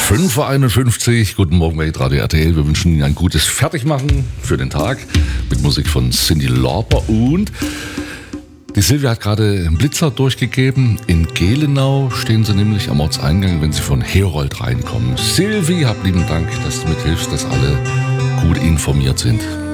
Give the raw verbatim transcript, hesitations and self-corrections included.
fünf Uhr einundfünfzig, guten Morgen bei Radio R T L. Wir wünschen Ihnen ein gutes Fertigmachen für den Tag mit Musik von Cyndi Lauper. Und die Silvia hat gerade einen Blitzer durchgegeben. In Gelenau stehen sie nämlich am Ortseingang, wenn sie von Herold reinkommen. Silvi, hab lieben Dank, dass du mithilfst, dass alle gut informiert sind.